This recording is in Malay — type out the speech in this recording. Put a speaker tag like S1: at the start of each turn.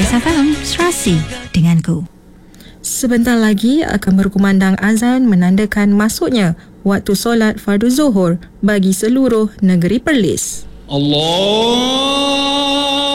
S1: Perlis FM, serasi denganku.
S2: Sebentar lagi akan berkumandang azan menandakan masuknya waktu solat fardu zuhur bagi seluruh negeri Perlis.
S3: Allah